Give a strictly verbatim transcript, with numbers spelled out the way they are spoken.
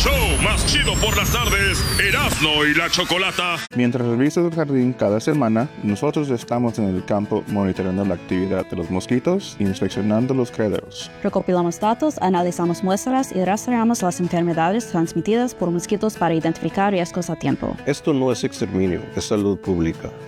show más chido por las tardes, Erasmo y la Chocolata. Mientras revisas el jardín cada semana, nosotros estamos en el campo monitoreando la actividad de los mosquitos e inspeccionando los criaderos. Recopilamos datos, analizamos muestras y rastreamos las enfermedades transmitidas por mosquitos para identificar riesgos a tiempo. Esto no es exterminio, es salud pública.